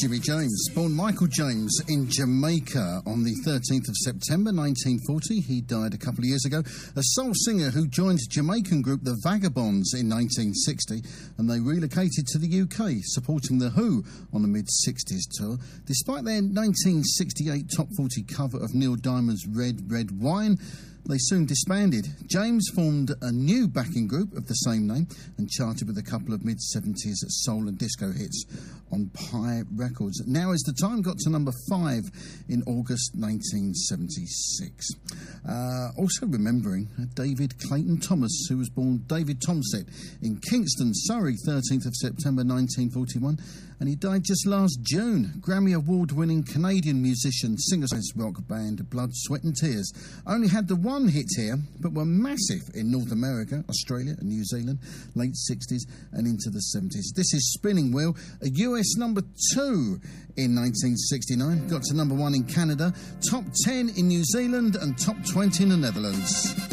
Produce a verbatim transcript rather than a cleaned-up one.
Jimmy James, born Michael James in Jamaica on the thirteenth of September nineteen forty. He died a couple of years ago. A soul singer who joined Jamaican group The Vagabonds in nineteen sixty, and they relocated to the U K, supporting The Who on the mid-sixties tour. Despite their nineteen sixty-eight top forty cover of Neil Diamond's Red, Red Wine, they soon disbanded. James formed a new backing group of the same name and charted with a couple of mid-seventies soul and disco hits on Pi Records. Now Is the Time got to number five in August nineteen seventy-six. Uh, also remembering David Clayton Thomas, who was born David Tomset in Kingston, Surrey, thirteenth of September nineteen forty-one, and he died just last June. Grammy Award-winning Canadian musician, singer-songwriter rock band Blood, Sweat and Tears only had the one hit here, but were massive in North America, Australia and New Zealand, late sixties and into the seventies. This is Spinning Wheel, a U S number two in nineteen sixty-nine, got to number one in Canada, top ten in New Zealand and top twenty in the Netherlands.